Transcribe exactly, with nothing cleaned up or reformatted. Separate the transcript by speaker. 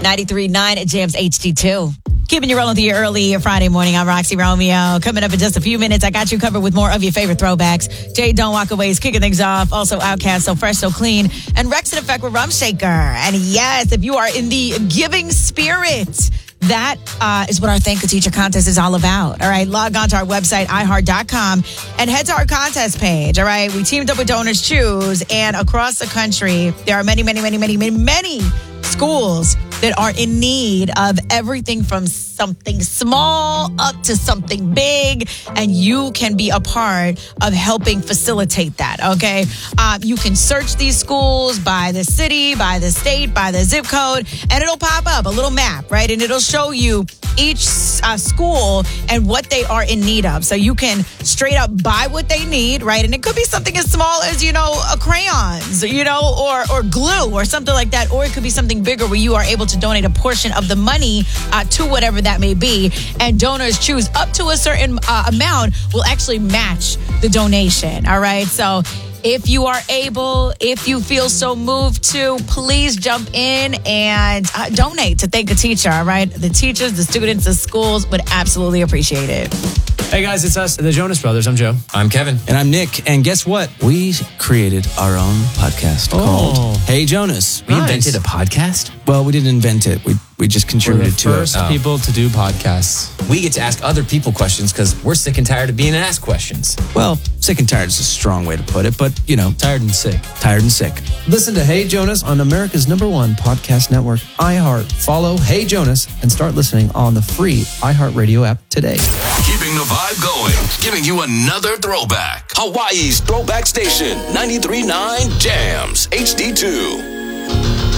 Speaker 1: ninety-three point nine at Jams H D two. Keeping you rolling through your early Friday morning. I'm Roxy Romeo. Coming up in just a few minutes, I got you covered with more of your favorite throwbacks. Jay Don't Walk Away is kicking things off. Also, Outkast, So Fresh, So Clean. And Rex in Effect with Rum Shaker. And yes, if you are in the giving spirit, that uh, is what our Thank a Teacher contest is all about. All right, log on to our website, i heart dot com, and head to our contest page. All right, we teamed up with Donors Choose, and across the country, there are many, many, many, many, many, many schools that are in need of everything from something small up to something big, and you can be a part of helping facilitate that, okay? Um, you can search these schools by the city, by the state, by the zip code, and it'll pop up a little map, right? And it'll show you each uh, school and what they are in need of. So you can straight up buy what they need, right? And it could be something as small as, you know, a crayons, you know, or, or glue or something like that. Or it could be something bigger where you are able to donate a portion of the money uh, to whatever that may be. And Donors Choose up to a certain uh, amount will actually match the donation. All right. So if you are able, if you feel so moved to, please jump in and uh, donate to Thank a Teacher. All right. The teachers, the students, the schools would absolutely appreciate it.
Speaker 2: Hey guys, it's us, the Jonas Brothers. I'm Joe.
Speaker 3: I'm Kevin.
Speaker 4: And I'm Nick. And guess what? We created our own podcast
Speaker 2: Oh.
Speaker 4: called Hey Jonas.
Speaker 3: We
Speaker 2: Nice.
Speaker 3: invented a podcast.
Speaker 4: Well, we didn't invent it. We we just
Speaker 2: We're the
Speaker 4: contributed to
Speaker 2: first
Speaker 4: it.
Speaker 3: Oh.
Speaker 2: people to do podcasts.
Speaker 3: We get to ask other people questions because we're sick and tired of being asked questions.
Speaker 4: Well, sick and tired is a strong way to put it, but, you know,
Speaker 2: Tired and sick.
Speaker 4: tired and sick.
Speaker 5: Listen to Hey Jonas on America's number one podcast network, iHeart. Follow Hey Jonas and start listening on the free iHeartRadio app today.
Speaker 6: Keeping the vibe going, giving you another throwback. Hawaii's Throwback Station, ninety-three point nine Jams H D two.